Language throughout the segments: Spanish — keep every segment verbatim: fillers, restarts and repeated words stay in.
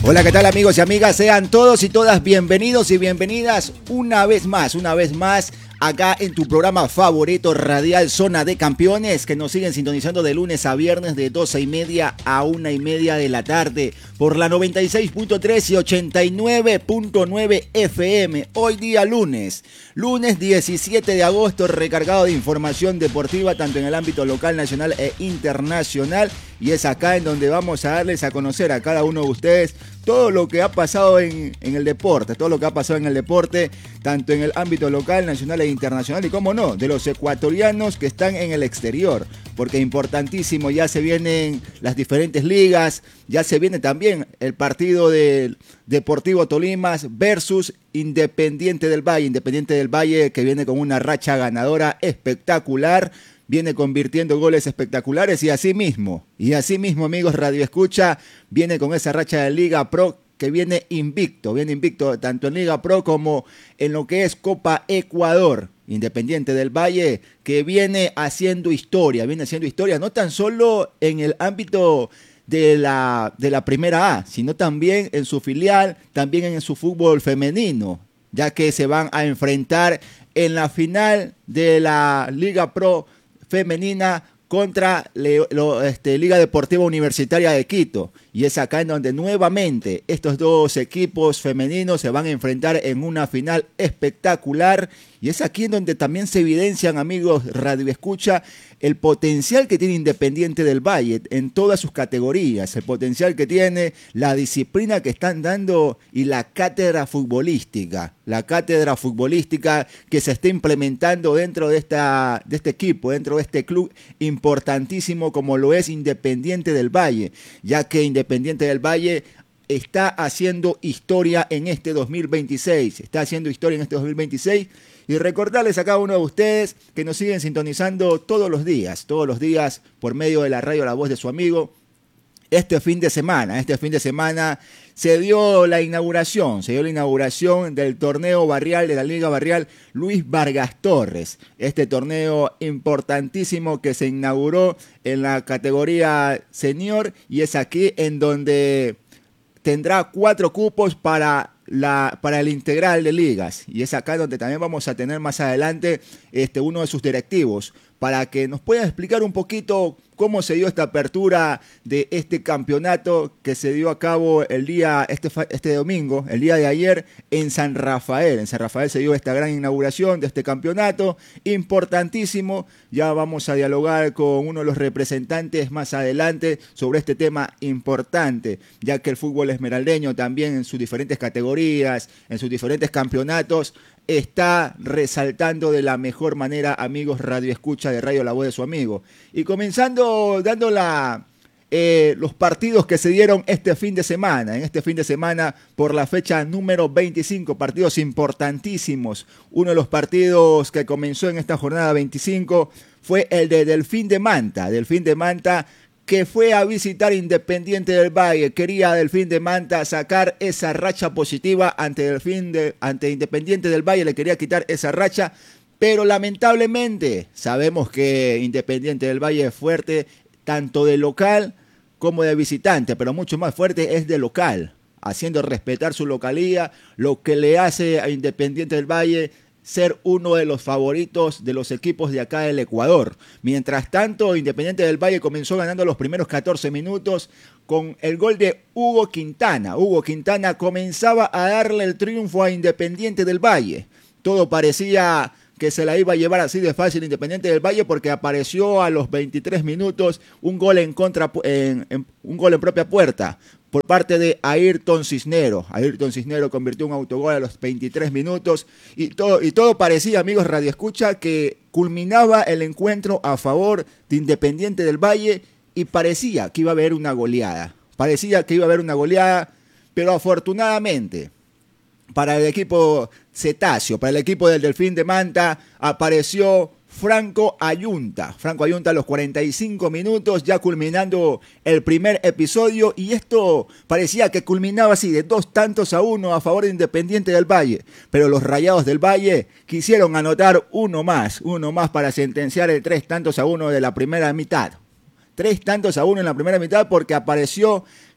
Hola, ¿qué tal amigos y amigas? Sean todos y todas bienvenidos y bienvenidas una vez más, una vez más acá en tu programa favorito radial Zona de Campeones, que nos siguen sintonizando de lunes a viernes de doce y media a una y media de la tarde por la noventa y seis punto tres y ochenta y nueve punto nueve F M. Hoy día lunes, lunes diecisiete de agosto, recargado de información deportiva tanto en el ámbito local, nacional e internacional. Y es acá en donde vamos a darles a conocer a cada uno de ustedes todo lo que ha pasado en, en el deporte, todo lo que ha pasado en el deporte, tanto en el ámbito local, nacional e internacional, y cómo no, de los ecuatorianos que están en el exterior, porque importantísimo, ya se vienen las diferentes ligas, ya se viene también el partido del Deportivo Tolima versus Independiente del Valle, Independiente del Valle que viene con una racha ganadora espectacular, viene convirtiendo goles espectaculares y así mismo, y así mismo amigos Radio Escucha, viene con esa racha de Liga Pro que viene invicto, viene invicto tanto en Liga Pro como en lo que es Copa Ecuador. Independiente del Valle que viene haciendo historia, viene haciendo historia no tan solo en el ámbito de la, de la Primera A, sino también en su filial, también en su fútbol femenino, ya que se van a enfrentar en la final de la Liga Pro femenina contra le, lo, este, Liga Deportiva Universitaria de Quito, y es acá en donde nuevamente estos dos equipos femeninos se van a enfrentar en una final espectacular, y es aquí en donde también se evidencian, amigos Radio Escucha, el potencial que tiene Independiente del Valle en todas sus categorías, el potencial que tiene, la disciplina que están dando y la cátedra futbolística, la cátedra futbolística que se está implementando dentro de, esta, de este equipo, dentro de este club importantísimo como lo es Independiente del Valle, ya que Independiente del Valle está haciendo historia en este dos mil veintiséis, está haciendo historia en este dos mil veintiséis, y recordarles a cada uno de ustedes que nos siguen sintonizando todos los días, todos los días por medio de la radio La Voz de su Amigo. Este fin de semana, este fin de semana se dio la inauguración, se dio la inauguración del torneo barrial de la Liga Barrial Luis Vargas Torres. Este torneo importantísimo que se inauguró en la categoría senior, y es aquí en donde tendrá cuatro cupos para La, para el integral de ligas, y es acá donde también vamos a tener más adelante este, uno de sus directivos para que nos pueda explicar un poquito cómo se dio esta apertura de este campeonato que se dio a cabo el día, este, este domingo, el día de ayer en San Rafael. En San Rafael se dio esta gran inauguración de este campeonato, importantísimo. Ya vamos a dialogar con uno de los representantes más adelante sobre este tema importante, ya que el fútbol esmeraldeño también en sus diferentes categorías, en sus diferentes campeonatos, está resaltando de la mejor manera, amigos Radio Escucha de Radio La Voz de su Amigo. Y comenzando dando la, eh, los partidos que se dieron este fin de semana, en este fin de semana por la fecha número veinticinco, partidos importantísimos. Uno de los partidos que comenzó en esta jornada veinticinco fue el de Delfín de Manta, Delfín de Manta, que fue a visitar Independiente del Valle. Quería Delfín de Manta sacar esa racha positiva ante Delfín de, ante Independiente del Valle, le quería quitar esa racha, pero lamentablemente sabemos que Independiente del Valle es fuerte tanto de local como de visitante, pero mucho más fuerte es de local, haciendo respetar su localía, lo que le hace a Independiente del Valle ser uno de los favoritos de los equipos de acá del Ecuador. Mientras tanto, Independiente del Valle comenzó ganando los primeros catorce minutos con el gol de Hugo Quintana. Hugo Quintana comenzaba a darle el triunfo a Independiente del Valle. Todo parecía que se la iba a llevar así de fácil Independiente del Valle, porque apareció a los veintitrés minutos un gol en contra, en, en, un gol en propia puerta por parte de Ayrton Cisnero. Ayrton Cisnero convirtió un autogol a los veintitrés minutos y todo, y todo parecía, amigos Radio Escucha, que culminaba el encuentro a favor de Independiente del Valle, y parecía que iba a haber una goleada. Parecía que iba a haber una goleada, pero afortunadamente para el equipo cetáceo, para el equipo del Delfín de Manta, apareció Franco Ayunta. Franco Ayunta a los cuarenta y cinco minutos, ya culminando el primer episodio, y esto parecía que culminaba así, de dos tantos a uno a favor de Independiente del Valle, pero los Rayados del Valle quisieron anotar uno más, uno más para sentenciar el tres tantos a uno de la primera mitad. Tres tantos a uno en la primera mitad, porque apareció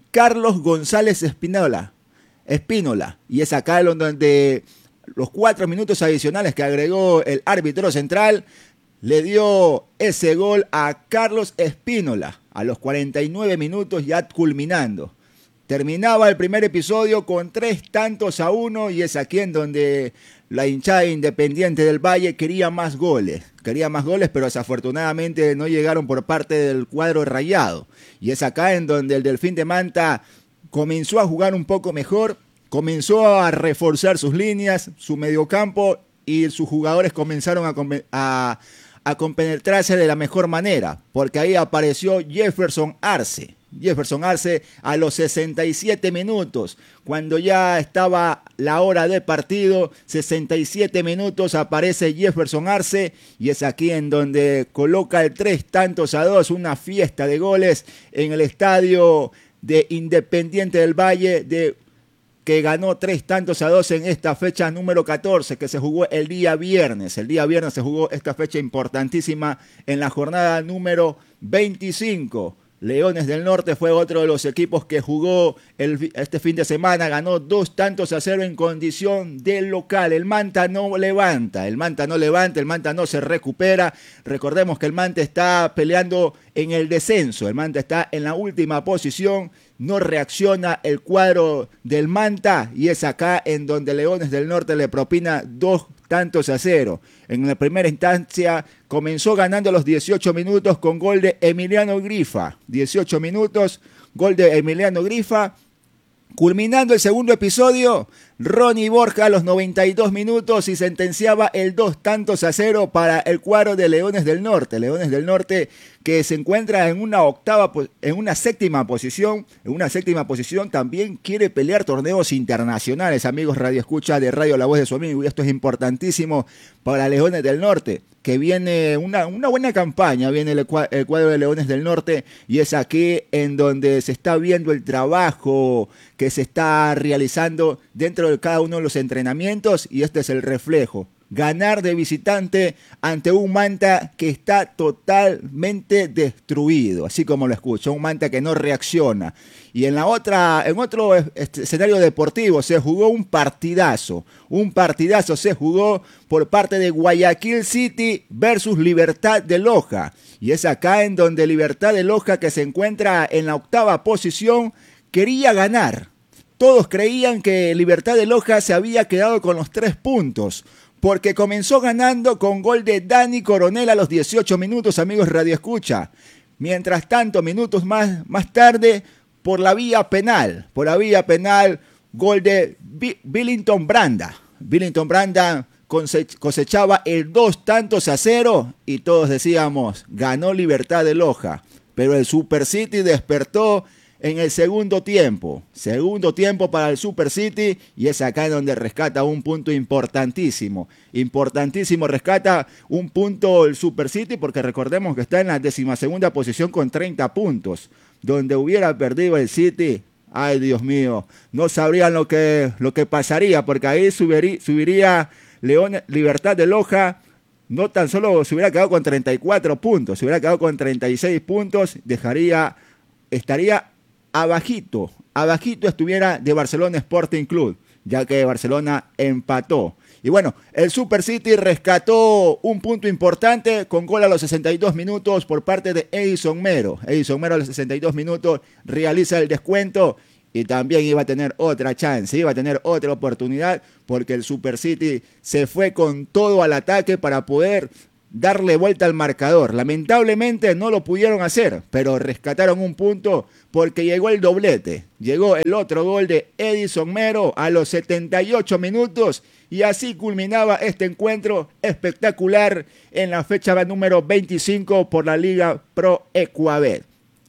Carlos González Espínola. Espínola. Y es acá donde los cuatro minutos adicionales que agregó el árbitro central le dio ese gol a Carlos Espínola a los cuarenta y nueve minutos ya culminando. Terminaba el primer episodio con tres tantos a uno y es aquí en donde la hinchada Independiente del Valle quería más goles. Quería más goles, pero desafortunadamente no llegaron por parte del cuadro rayado. Y es acá en donde el Delfín de Manta comenzó a jugar un poco mejor, comenzó a reforzar sus líneas, su mediocampo y sus jugadores comenzaron a, a, a compenetrarse de la mejor manera, porque ahí apareció Jefferson Arce. Jefferson Arce a los sesenta y siete minutos, cuando ya estaba la hora de partido, sesenta y siete minutos aparece Jefferson Arce y es aquí en donde coloca el tres tantos a dos, una fiesta de goles en el estadio de Independiente del Valle, de, que ganó tres tantos a dos en esta fecha número catorce, que se jugó el día viernes. El día viernes se jugó esta fecha importantísima en la jornada número veinticinco. Leones del Norte fue otro de los equipos que jugó el, este fin de semana, ganó dos tantos a cero en condición de local. El Manta no levanta, el Manta no levanta, el Manta no se recupera. Recordemos que el Manta está peleando en el descenso, el Manta está en la última posición, no reacciona el cuadro del Manta y es acá en donde Leones del Norte le propina dos tantos a cero. En la primera instancia comenzó ganando los dieciocho minutos con gol de Emiliano Grifa. dieciocho minutos, gol de Emiliano Grifa. Culminando el segundo episodio, Ronnie Borja a los noventa y dos minutos y sentenciaba el dos tantos a cero para el cuadro de Leones del Norte. Leones del Norte que se encuentra en una octava, en una séptima posición, en una séptima posición también quiere pelear torneos internacionales, amigos Radio Escucha de Radio La Voz de su Amigo, y esto es importantísimo para Leones del Norte, que viene una, una buena campaña, viene el, el cuadro de Leones del Norte, y es aquí en donde se está viendo el trabajo que se está realizando dentro de cada uno de los entrenamientos, y este es el reflejo. Ganar de visitante ante un Manta que está totalmente destruido, así como lo escucho, un Manta que no reacciona. Y en la otra, en otro escenario deportivo se jugó un partidazo, un partidazo se jugó por parte de Guayaquil City versus Libertad de Loja. Y es acá en donde Libertad de Loja, que se encuentra en la octava posición, quería ganar. Todos creían que Libertad de Loja se había quedado con los tres puntos, porque comenzó ganando con gol de Dani Coronel a los dieciocho minutos, amigos Radio Escucha. Mientras tanto, minutos más, más tarde, por la vía penal, por la vía penal, gol de B- Billington Branda. Billington Branda cosechaba el dos tantos a cero y todos decíamos, ganó Libertad de Loja. Pero el Super City despertó en el segundo tiempo, segundo tiempo para el Super City, y es acá en donde rescata un punto importantísimo, importantísimo, rescata un punto el Super City, porque recordemos que está en la decimasegunda posición con treinta puntos, donde hubiera perdido el City, ay Dios mío, no sabrían lo que, lo que pasaría, porque ahí subiría, subiría León, Libertad de Loja, no tan solo se hubiera quedado con treinta y cuatro puntos, se hubiera quedado con treinta y seis puntos, dejaría, estaría abajito, abajito estuviera de Barcelona Sporting Club, ya que Barcelona empató. Y bueno, el Super City rescató un punto importante con gol a los sesenta y dos minutos por parte de Edison Mero. Edison Mero a los sesenta y dos minutos realiza el descuento y también iba a tener otra chance, iba a tener otra oportunidad, porque el Super City se fue con todo al ataque para poder darle vuelta al marcador. Lamentablemente no lo pudieron hacer, pero rescataron un punto porque llegó el doblete. Llegó el otro gol de Edison Mero a los setenta y ocho minutos y así culminaba este encuentro espectacular en la fecha número veinticinco por la Liga Pro Ecuabet.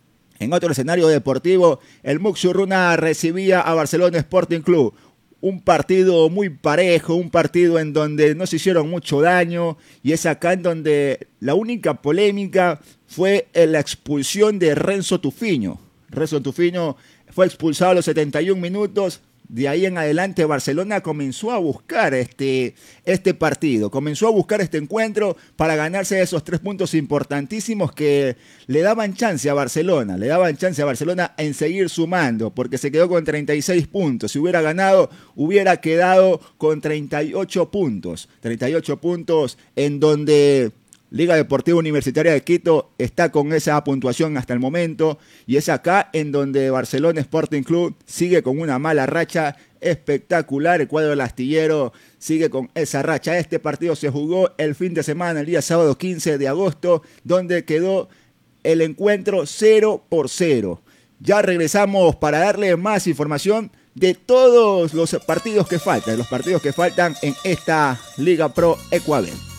En otro escenario deportivo, el Muxurruna recibía a Barcelona Sporting Club. Un partido muy parejo, un partido en donde no se hicieron mucho daño, y es acá en donde la única polémica fue la expulsión de Renzo Tufiño. Renzo Tufiño fue expulsado a los setenta y un minutos, de ahí en adelante Barcelona comenzó a buscar este, este partido, comenzó a buscar este encuentro para ganarse esos tres puntos importantísimos que le daban chance a Barcelona, le daban chance a Barcelona en seguir sumando, porque se quedó con treinta y seis puntos. Si hubiera ganado, hubiera quedado con treinta y ocho puntos, treinta y ocho puntos en donde Liga Deportiva Universitaria de Quito está con esa puntuación hasta el momento, y es acá en donde Barcelona Sporting Club sigue con una mala racha espectacular. El cuadro del astillero sigue con esa racha. Este partido se jugó el fin de semana, el día sábado quince de agosto, donde quedó el encuentro cero por cero. Ya regresamos para darle más información de todos los partidos que faltan, los partidos que faltan en esta Liga Pro Ecuador.